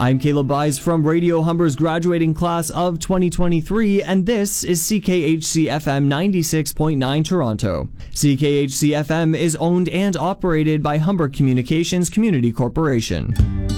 I'm Caleb Byes from Radio Humber's graduating class of 2023, and this is CKHC FM 96.9 Toronto. CKHC FM is owned and operated by Humber Communications Community Corporation.